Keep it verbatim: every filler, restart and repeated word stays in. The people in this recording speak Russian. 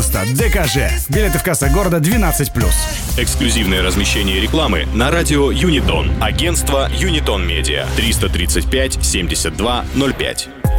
августа. ДКЖ. Билеты в кассах города двенадцать плюс. Эксклюзивное размещение рекламы на радио Юнитон. Агентство Юнитон Медиа. триста тридцать пять семьдесят два ноль пять.